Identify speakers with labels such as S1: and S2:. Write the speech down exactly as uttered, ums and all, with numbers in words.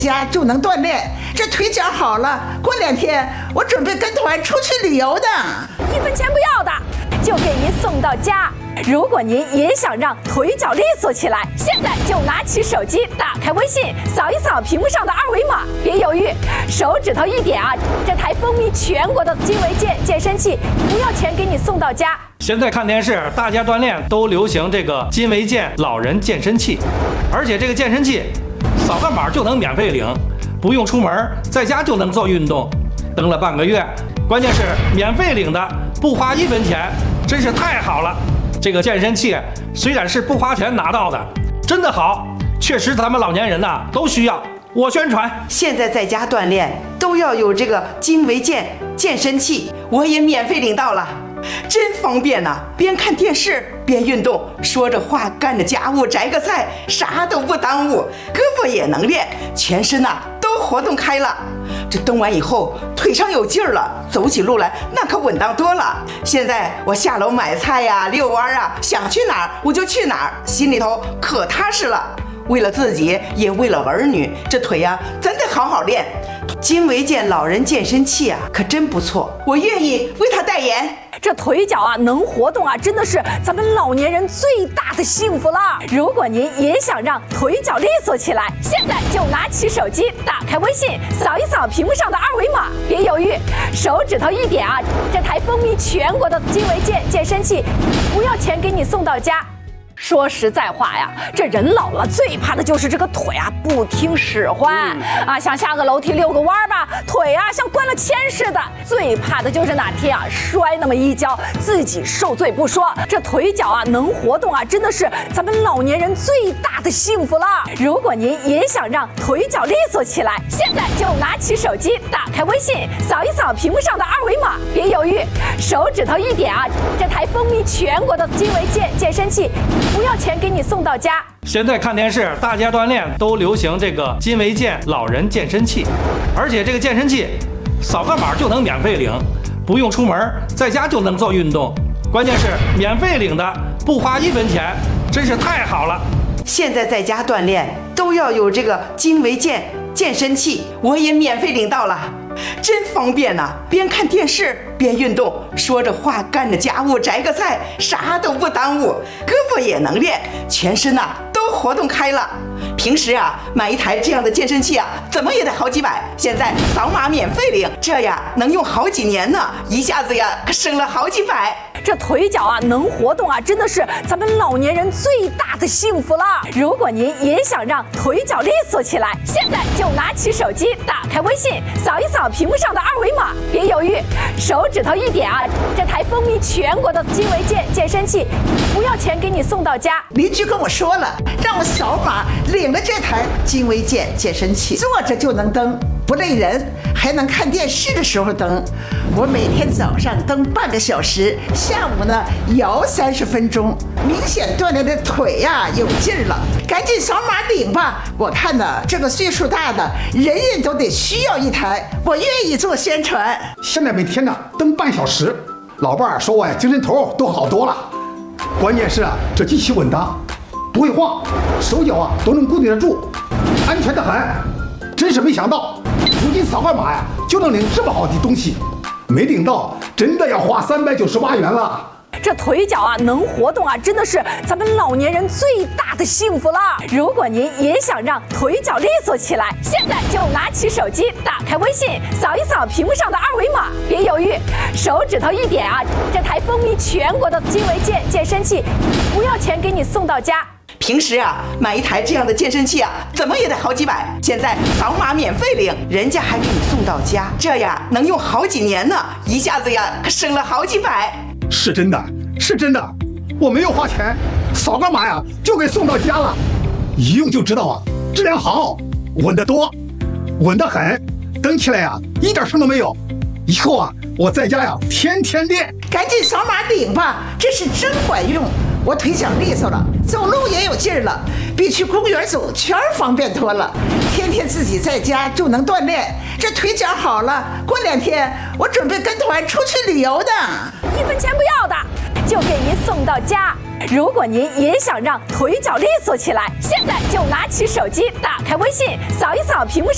S1: 家就能锻炼，这腿脚好了，过两天我准备跟团出去旅游的。
S2: 一分钱不要的，就给您送到家。如果您也想让腿脚利索起来，现在就拿起手机，打开微信，扫一扫屏幕上的二维码，别犹豫，手指头一点啊，这台风靡全国的金维健健身器，不要钱给你送到家。
S3: 现在看电视，大家锻炼都流行这个金维健老人健身器，而且这个健身器扫个码就能免费领，不用出门，在家就能做运动。登了半个月，关键是免费领的，不花一分钱，真是太好了。这个健身器虽然是不花钱拿到的，真的好，确实咱们老年人呐、啊、都需要。我宣传，
S4: 现在在家锻炼都要有这个金维健健身器，我也免费领到了，真方便呐、啊！边看电视边运动，说着话干着家务，摘个菜，啥都不耽误，胳膊也能练，全身呐、啊、都活动开了。这蹬完以后腿上有劲儿了，走起路来那可稳当多了。现在我下楼买菜呀、遛弯啊，想去哪儿我就去哪儿，心里头可踏实了。为了自己，也为了儿女，这腿呀、啊、真得好好练。金维健老人健身器啊，可真不错，我愿意为他代言。
S2: 这腿脚啊能活动啊，真的是咱们老年人最大的幸福了。如果您也想让腿脚利索起来，现在就拿起手机，打开微信，扫一扫屏幕上的二维码，别犹豫，手指头一点啊，这台风靡全国的金维健健身器，不要钱给你送到家。说实在话呀，这人老了最怕的就是这个腿啊不听使唤、嗯、啊，想下个楼梯遛个弯吧，腿啊像灌了铅似的。最怕的就是哪天啊摔那么一跤，自己受罪不说，这腿脚啊能活动啊，真的是咱们老年人最大的幸福了。如果您也想让腿脚利索起来，现在就拿起手机，打开微信，扫一扫屏幕上的二维码，别犹豫，手指头一点啊，这台风靡全国的金维健健身器，不要钱给你送到家。
S3: 现在看电视，大家锻炼都流行这个金维健老人健身器，而且这个健身器扫个码就能免费领，不用出门，在家就能做运动。关键是免费领的，不花一分钱，真是太好了。
S4: 现在在家锻炼都要有这个金维健健身器，我也免费领到了，真方便呐、啊！边看电视边运动，说着话干着家务，摘个菜，啥都不耽误，胳膊也能练，全身呐、啊、都活动开了。平时啊买一台这样的健身器啊，怎么也得好几百，现在扫码免费领，这呀能用好几年呢，一下子呀可省了好几百。
S2: 这腿脚啊能活动啊，真的是咱们老年人最大的幸福了。如果您也想让腿脚利索起来，现在就拿起手机，打开微信，扫一扫屏幕上的二维码，别犹豫，手指头一点啊，这台风靡全国的金维健健身器，不要钱给你送到家。
S1: 邻居跟我说了，让我扫码领了这台金维健健身器，坐着就能蹬，不累人，还能看电视的时候蹬。我每天早上蹬半个小时，下午呢摇三十分钟，明显锻炼的腿呀、啊、有劲儿了。赶紧扫码领吧！我看呢，这个岁数大的人人都得需要一台，我愿意做宣传。
S5: 现在每天呢蹬半小时，老伴儿说我呀精神头都好多了。关键是啊，这机器稳当，不会晃，手脚啊都能固定得住，安全得很。真是没想到，如今扫个码呀就能领这么好的东西，没领到真的要花三百九十八元了。
S2: 这腿脚啊能活动啊，真的是咱们老年人最大的幸福了。如果您也想让腿脚利索起来，现在就拿起手机，打开微信，扫一扫屏幕上的二维码，别犹豫，手指头一点啊，这台风靡全国的金维健健身器，不要钱给你送到家。
S4: 平时啊买一台这样的健身器啊，怎么也得好几百，现在扫码免费领，人家还给你送到家，这呀能用好几年呢，一下子呀可省了好几百。
S5: 是真的，是真的，我没有花钱，扫个码呀就给送到家了，一用就知道啊，质量好，稳得多，稳得很，蹬起来呀一点声都没有。以后啊我在家呀天天练。
S1: 赶紧扫码领吧，这是真管用。我腿脚利索了，走路也有劲儿了，比去公园走圈方便多了。天天自己在家就能锻炼，这腿脚好了，过两天我准备跟团出去旅游的。
S2: 一分钱不要的，就给您送到家。如果您也想让腿脚利索起来，现在就拿起手机，打开微信，扫一扫屏幕上